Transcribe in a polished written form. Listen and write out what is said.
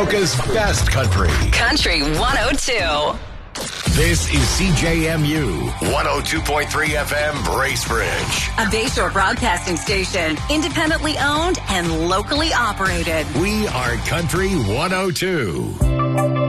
America's best country. Country 102. This is CJMU 102.3 FM Bracebridge. A Bayshore broadcasting station, independently owned and locally operated. We are Country 102.